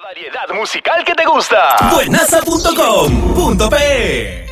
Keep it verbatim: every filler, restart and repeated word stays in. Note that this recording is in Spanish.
variedad musical que te gusta. Buenaza punto com punto pe